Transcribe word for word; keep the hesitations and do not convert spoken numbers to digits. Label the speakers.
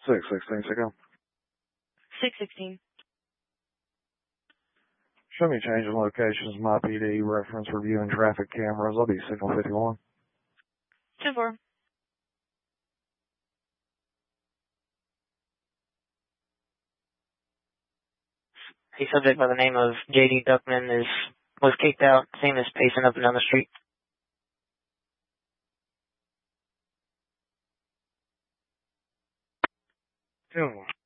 Speaker 1: six sixteen, Signal.
Speaker 2: six sixteen.
Speaker 1: Show me change in locations, my P D, reference reviewing traffic cameras. I'll be Signal fifty-one.
Speaker 2: two four.
Speaker 3: A subject by the name of J D Duckman is was kicked out, same as pacing up and down the street.
Speaker 1: two one.